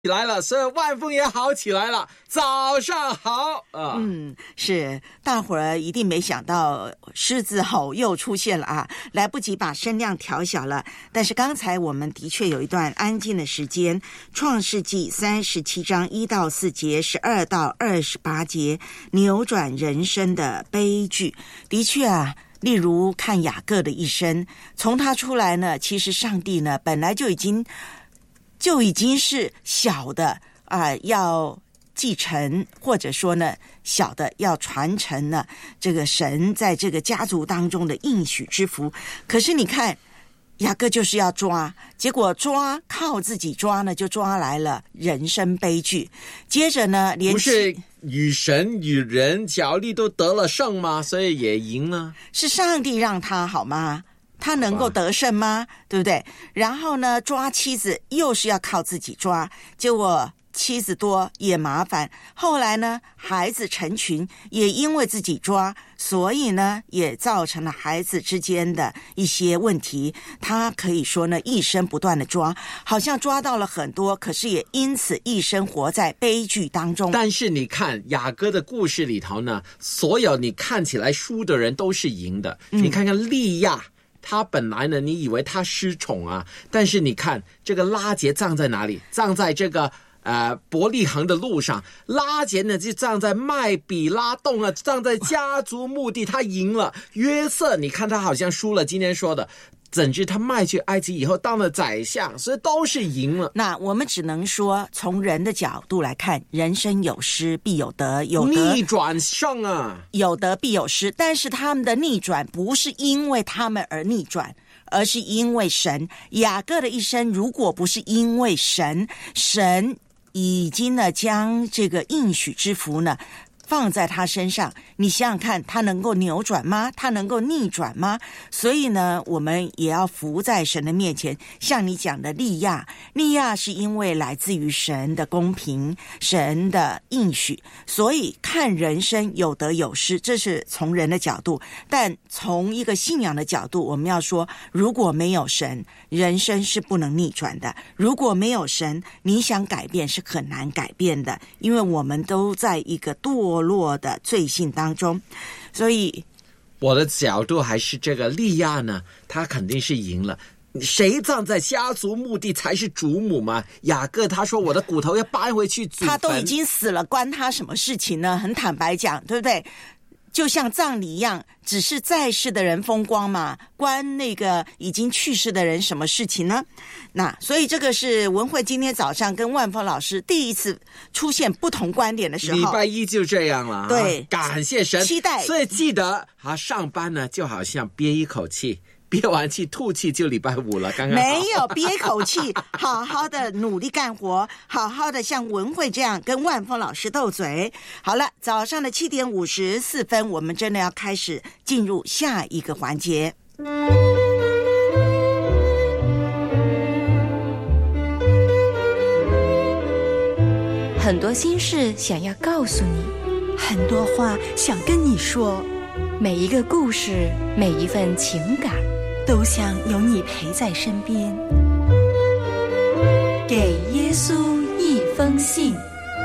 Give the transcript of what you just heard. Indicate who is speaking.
Speaker 1: 起来了，所以万峰也好起来了。早上好啊！
Speaker 2: 是大伙儿一定没想到狮子吼又出现了啊，来不及把声量调小了。但是刚才我们的确有一段安静的时间，创世纪37章1到4节12到28节，扭转人生的悲剧。的确啊，例如看雅各的一生，从他出来呢，其实上帝呢本来就已经是小的要继承，或者说呢小的要传承呢这个神在这个家族当中的应许之福。可是你看雅各就是要抓，结果靠自己抓呢，就抓来了人生悲剧。接着呢，
Speaker 1: 不是与神与人角力都得了胜吗？所以也赢了。
Speaker 2: 是上帝让他好吗？他能够得胜吗？对不对？然后呢，抓妻子又是要靠自己抓，结果妻子多也麻烦。后来呢，孩子成群也因为自己抓，所以呢也造成了孩子之间的一些问题。他可以说呢一生不断的抓，好像抓到了很多，可是也因此一生活在悲剧当中。
Speaker 1: 但是你看雅各的故事里头呢，所有你看起来输的人都是赢的。你看看利亚，他本来呢你以为他失宠啊，但是你看这个拉结葬在哪里？葬在这个伯利恒的路上。拉结呢就葬在麦比拉洞啊，葬在家族墓地，他赢了。约瑟你看他好像输了，今天说的怎知他卖去埃及以后当了宰相，所以都是赢了。
Speaker 2: 那我们只能说从人的角度来看，人生有失必有得，
Speaker 1: 逆转胜啊，
Speaker 2: 有得必有失。但是他们的逆转不是因为他们而逆转，而是因为神。雅各的一生如果不是因为神已经呢将这个应许之福呢放在他身上，你想想看，他能够扭转吗？他能够逆转吗？所以呢，我们也要服在神的面前。像你讲的利亚是因为来自于神的公平，神的应许，所以看人生有得有失，这是从人的角度。但从一个信仰的角度，我们要说，如果没有神，人生是不能逆转的。如果没有神，你想改变是很难改变的，因为我们都在一个堕落的罪性当中。所以
Speaker 1: 我的角度还是这个利亚呢，他肯定是赢了。谁葬在家族墓地才是主母嘛？雅各他说我的骨头要搬回去祖坟，
Speaker 2: 他都已经死了，关他什么事情呢？很坦白讲，对不对？就像葬礼一样，只是在世的人风光嘛，关那个已经去世的人什么事情呢？那所以这个是文慧今天早上跟万峰老师第一次出现不同观点的时候。
Speaker 1: 礼拜一就这样了，
Speaker 2: 对，
Speaker 1: 感谢神，
Speaker 2: 期待。
Speaker 1: 所以记得上班呢就好像憋一口气，憋完气吐气就礼拜五了，刚刚好。
Speaker 2: 没有憋口气，好好的努力干活，好好的像文慧这样跟万峰老师斗嘴。好了，早上的7点54分，我们真的要开始进入下一个环节。
Speaker 3: 很多心事想要告诉你，
Speaker 4: 很多话想跟你说，
Speaker 3: 每一个故事，每一份情感，
Speaker 4: 都想有你陪在身边。给耶稣一封信。